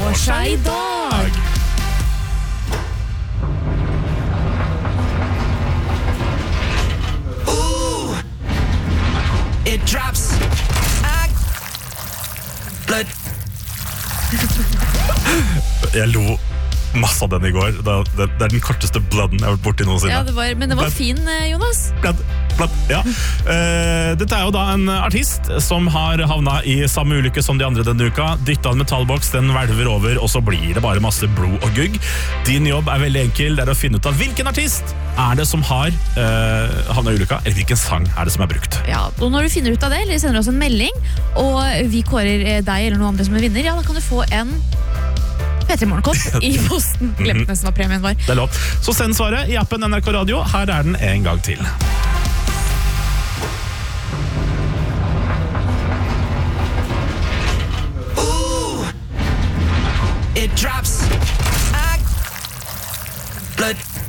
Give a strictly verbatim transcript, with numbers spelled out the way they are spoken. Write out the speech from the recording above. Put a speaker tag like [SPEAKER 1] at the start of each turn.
[SPEAKER 1] får seg i dag.
[SPEAKER 2] Ooh, it drops. I blood.
[SPEAKER 3] Jeg lo masse av den i går. Det, det, det er den korteste blooden jeg har vært borti noensinne.
[SPEAKER 1] Ja, det var, men den var fin, Jonas.
[SPEAKER 3] Blood, blood, ja. Uh, dette er jo da en artist som har havnet i samme ulykke som de andre denne uka. Dyttet en metallboks, den hvelver over, og så blir det bare masse blod og gugg. Din jobb er veldig enkel, det er å finne ut av hvilken artist er det som har uh, havnet i ulykka, eller hvilken sang er det som er brukt.
[SPEAKER 1] Ja, og når du finner ut av det, eller sender oss en melding, og vi kårer deg eller noen andre som er vinner, ja, da kan du få en P tre Morgenkopp i posten. Glemte nesten hva premien var.
[SPEAKER 3] Det er lov. Så send svaret i appen N R K Radio. Her er den en gang til.
[SPEAKER 2] Ooh, it drops. I blood.